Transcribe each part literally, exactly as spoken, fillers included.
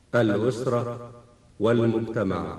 الأسرة والمجتمع.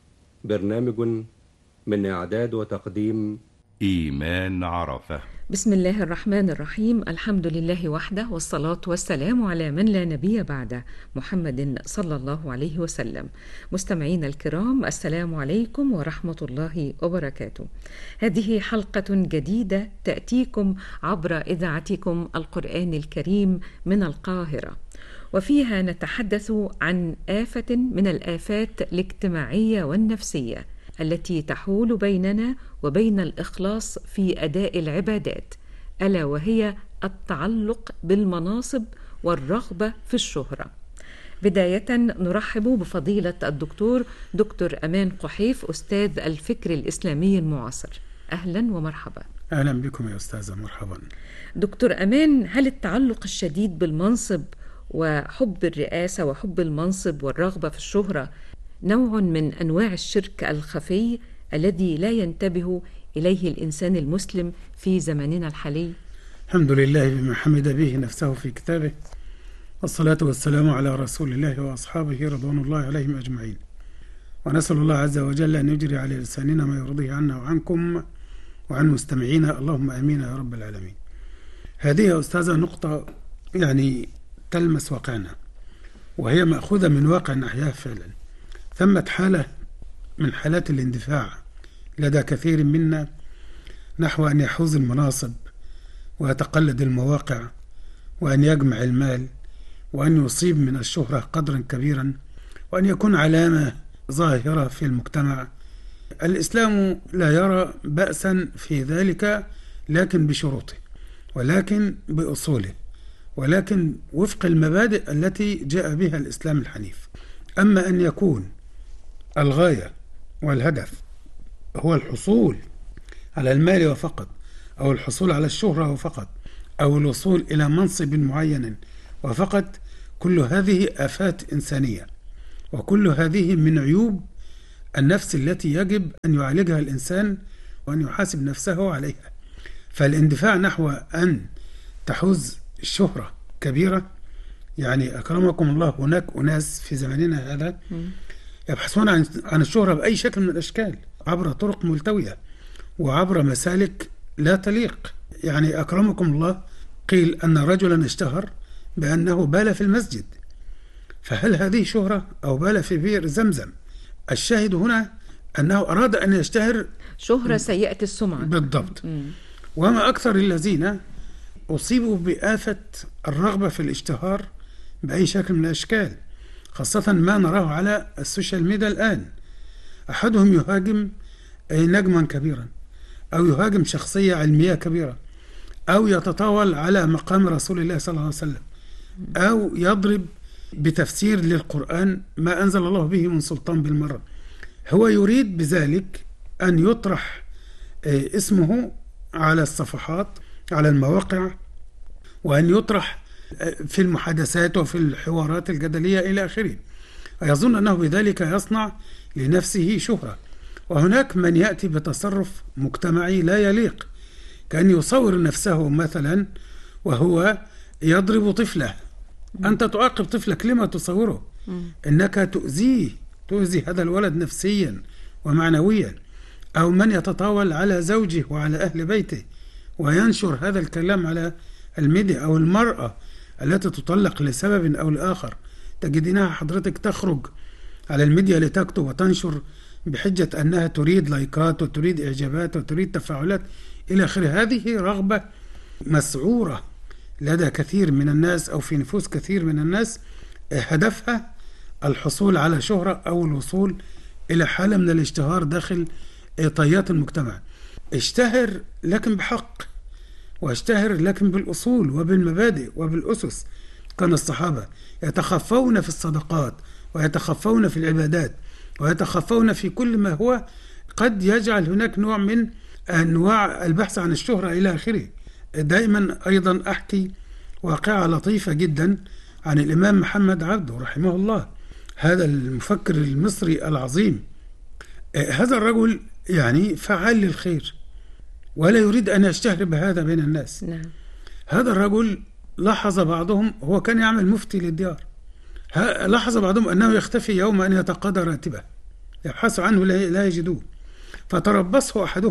برنامج من إعداد وتقديم إيمان عرفة. بسم الله الرحمن الرحيم. الحمد لله وحده، والصلاة والسلام على من لا نبي بعده، محمد صلى الله عليه وسلم. مستمعين الكرام، السلام عليكم ورحمة الله وبركاته. هذه حلقة جديدة تأتيكم عبر إذاعتكم القرآن الكريم من القاهرة، وفيها نتحدث عن آفة من الآفات الاجتماعية والنفسية التي تحول بيننا وبين الإخلاص في أداء العبادات، ألا وهي التعلق بالمناصب والرغبة في الشهرة. بداية نرحب بفضيلة الدكتور دكتور أمان قحيف، أستاذ الفكر الإسلامي المعاصر. أهلا ومرحبا. أهلا بكم يا أستاذة، مرحبا. دكتور أمان، هل التعلق الشديد بالمنصب وحب الرئاسة وحب المنصب والرغبة في الشهرة نوع من أنواع الشرك الخفي الذي لا ينتبه إليه الإنسان المسلم في زماننا الحالي؟ الحمد لله بما حمد به نفسه في كتابه، والصلاة والسلام على رسول الله وأصحابه رضوان الله عليهم أجمعين، ونسأل الله عز وجل أن يجري على لساننا ما يرضيه عنا وعنكم وعن مستمعينا، اللهم آمين يا رب العالمين. هذه يا أستاذة نقطة يعني تلمس واقعنا، وهي مأخوذة من واقع نحياه فعلا. ثمة حالة من حالات الاندفاع لدى كثير منا نحو أن يحوز المناصب ويتقلد المواقع وأن يجمع المال وأن يصيب من الشهرة قدرا كبيرا وأن يكون علامة ظاهرة في المجتمع. الإسلام لا يرى بأسا في ذلك، لكن بشروطه ولكن بأصوله ولكن وفق المبادئ التي جاء بها الإسلام الحنيف. أما أن يكون الغاية والهدف هو الحصول على المال وفقط، أو الحصول على الشهرة وفقط، أو الوصول إلى منصب معين وفقط، كل هذه آفات إنسانية، وكل هذه من عيوب النفس التي يجب أن يعالجها الإنسان وأن يحاسب نفسه عليها. فالاندفاع نحو أن تحوز الشهرة كبيرة، يعني أكرمكم الله هناك أناس في زماننا هذا يبحثون عن عن الشهرة بأي شكل من الأشكال، عبر طرق ملتوية وعبر مسالك لا تليق. يعني أكرمكم الله، قيل أن رجلا اشتهر بأنه بال في المسجد، فهل هذه شهرة أو بال في بئر زمزم؟ الشاهد هنا أنه أراد أن يشتهر شهرة سيئة السمعة بالضبط. م. وما أكثر الذين أصيبوا بآفة الرغبة في الاشتهار بأي شكل من الأشكال، خاصة ما نراه على السوشيال ميديا الآن. أحدهم يهاجم نجما كبيرا، أو يهاجم شخصية علمية كبيرة، أو يتطاول على مقام رسول الله صلى الله عليه وسلم، أو يضرب بتفسير للقرآن ما أنزل الله به من سلطان بالمرة. هو يريد بذلك أن يطرح اسمه على الصفحات على المواقع، وأن يطرح في المحادثات وفي الحوارات الجدلية إلى آخره، ويظن أنه بذلك يصنع لنفسه شهرة. وهناك من يأتي بتصرف مجتمعي لا يليق، كأن يصور نفسه مثلا وهو يضرب طفله. أنت تعاقب طفلك، لما تصوره؟ إنك تؤذيه، تؤذي هذا الولد نفسيا ومعنويا. أو من يتطاول على زوجه وعلى أهل بيته وينشر هذا الكلام على الميديا، أو المرأة التي تطلق لسبب أو لآخر، تجدينها حضرتك تخرج على الميديا لتكتب وتنشر بحجة أنها تريد لايكات وتريد إعجابات وتريد تفاعلات إلى آخره. هذه رغبة مسعورة لدى كثير من الناس، أو في نفوس كثير من الناس، هدفها الحصول على شهرة أو الوصول إلى حالة من الاشتهار داخل طيات المجتمع. اشتهر لكن بحق، واشتهر لكن بالأصول وبالمبادئ وبالأسس. كان الصحابة يتخفون في الصدقات ويتخفون في العبادات ويتخفون في كل ما هو قد يجعل هناك نوع من أنواع البحث عن الشهرة إلى آخره. دائما أيضا أحكي واقعة لطيفة جدا عن الإمام محمد عبده رحمه الله، هذا المفكر المصري العظيم. هذا الرجل يعني فعال للخير ولا يريد أن يشتهر بهذا بين الناس. نعم. هذا الرجل لاحظ بعضهم، هو كان يعمل مفتي للديار، لاحظ بعضهم أنه يختفي يوم أن يتقاضى راتبه، يبحثوا عنه لا يجدوه، فتربصه أحدهم،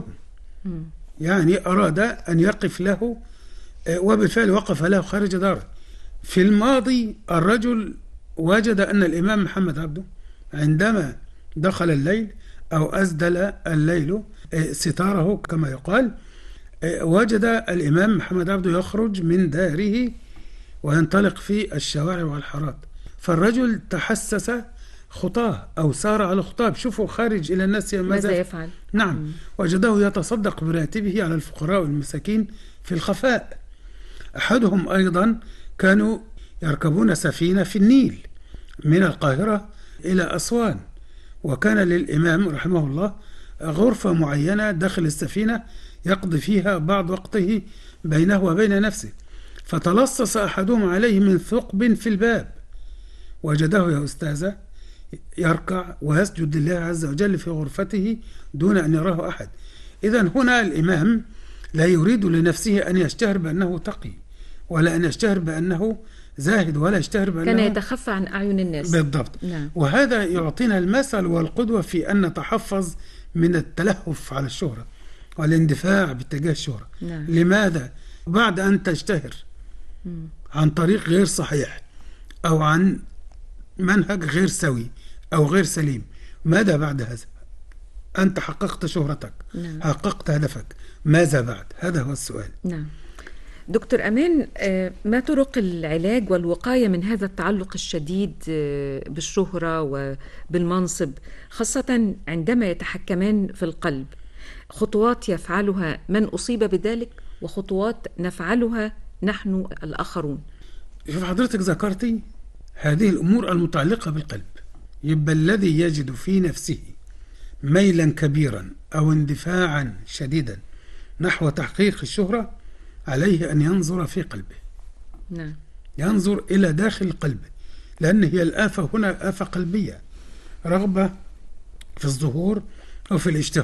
يعني أراد أن يقف له، وبالفعل وقف له خارج داره. في الماضي الرجل وجد أن الإمام محمد عبده عندما دخل الليل أو أسدل الليل ستاره كما يقال، وجد الإمام محمد عبده يخرج من داره وينطلق في الشوارع والحارات، فالرجل تحسس خطاه أو سار على خطاه، شوفوا خارج إلى الناس ماذا يفعل. نعم. مم. وجده يتصدق براتبه على الفقراء والمساكين في الخفاء. أحدهم أيضا كانوا يركبون سفينة في النيل من القاهرة إلى أسوان، وكان للإمام رحمه الله غرفة معينة داخل السفينة يقضي فيها بعض وقته بينه وبين نفسه، فتلصص أحدهم عليه من ثقب في الباب، وجده يا أستاذة يركع ويسجد لله عز وجل في غرفته دون أن يراه أحد. إذن هنا الإمام لا يريد لنفسه أن يشتهر بأنه تقي، ولا أن يشتهر بأنه زاهد، ولا يشتهر بأنه كان يتخفى عن أعين الناس. بالضبط. نعم. وهذا يعطينا المثل والقدوة في أن نتحفظ من التلهف على الشهرة والاندفاع باتجاه الشهرة. نعم. لماذا؟ بعد أن تشتهر مم. عن طريق غير صحيح أو عن منهج غير سوي أو غير سليم، ماذا بعد هذا؟ أنت حققت شهرتك. نعم. حققت هدفك، ماذا بعد؟ هذا هو السؤال. نعم. دكتور أمان، ما طرق العلاج والوقاية من هذا التعلق الشديد بالشهرة وبالمنصب، خاصة عندما يتحكمان في القلب؟ خطوات يفعلها من أصيب بذلك وخطوات نفعلها نحن الآخرون. شوف حضرتك ذكرتي هذه الأمور المتعلقة بالقلب، يبقى الذي يجد في نفسه ميلا كبيرا أو اندفاعا شديدا نحو تحقيق الشهرة عليه أن ينظر في قلبه. نعم. ينظر إلى داخل قلبه، لأن هي الآفة هنا آفة قلبية، رغبة في الظهور أو في الاشتهار